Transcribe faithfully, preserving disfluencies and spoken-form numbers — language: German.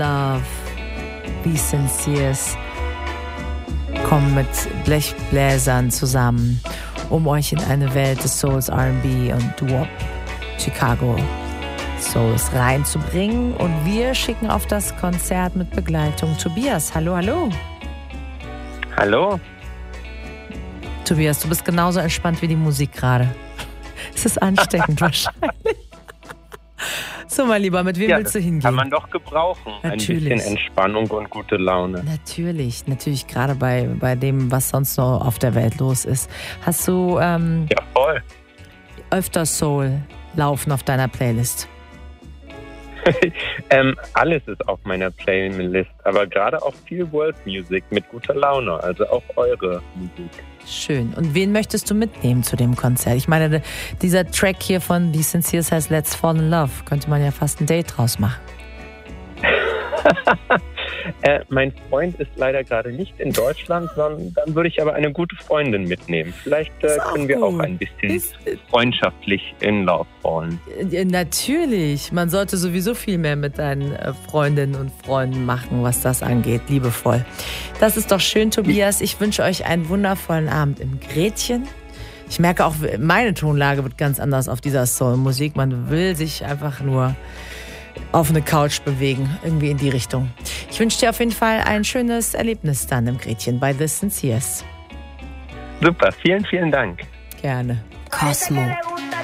Love, The Sincers kommen mit Blechbläsern zusammen, um euch in eine Welt des Souls, R and B und Doo-Wop, Chicago Souls reinzubringen. Und wir schicken auf das Konzert mit Begleitung Tobias. Hallo, hallo. Hallo. Tobias, du bist genauso entspannt wie die Musik gerade. Es ist ansteckend wahrscheinlich. So, mein Lieber, mit wem ja, willst du hingehen? Kann man doch gebrauchen. Natürlich. Ein bisschen Entspannung und gute Laune. Natürlich, natürlich, gerade bei, bei dem, was sonst noch auf der Welt los ist. Hast du ähm, ja, voll. öfter Soul laufen auf deiner Playlist? ähm, alles ist auf meiner Playlist, aber gerade auch viel World Music mit guter Laune, also auch eure Musik. Schön. Und wen möchtest du mitnehmen zu dem Konzert? Ich meine, dieser Track hier von The Sincers heißt Let's Fall in Love. Könnte man ja fast ein Date draus machen. äh, mein Freund ist leider gerade nicht in Deutschland, sondern dann würde ich aber eine gute Freundin mitnehmen. Vielleicht äh, können wir gut. auch ein bisschen ist, freundschaftlich in Love fallen. Ja, natürlich. Man sollte sowieso viel mehr mit deinen Freundinnen und Freunden machen, was das angeht. Liebevoll. Das ist doch schön, Tobias. Ich wünsche euch einen wundervollen Abend im Gretchen. Ich merke auch, meine Tonlage wird ganz anders auf dieser Soul-Musik. Man will sich einfach nur auf eine Couch bewegen, irgendwie in die Richtung. Ich wünsche dir auf jeden Fall ein schönes Erlebnis dann im Gretchen bei The Sincers. Super, vielen, vielen Dank. Gerne. Cosmo.